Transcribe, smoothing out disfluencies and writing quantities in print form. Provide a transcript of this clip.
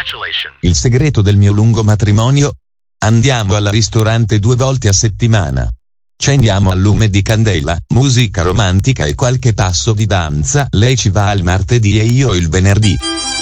Il segreto del mio lungo matrimonio? Andiamo al ristorante 2 volte a settimana. Accendiamo al lume di candela, musica romantica e qualche passo di danza. Lei ci va il martedì e io il venerdì.